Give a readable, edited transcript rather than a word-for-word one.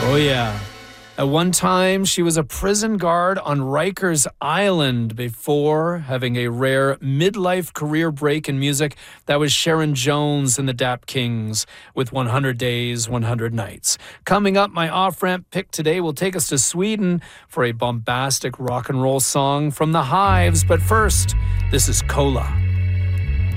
Oh, yeah. At one time, she was a prison guard on Rikers Island before having a rare midlife career break in music. That was Sharon Jones and the Dap Kings with 100 Days, 100 Nights. Coming up, my off-ramp pick today will take us to Sweden for a bombastic rock and roll song from The Hives. But first, this is Cola.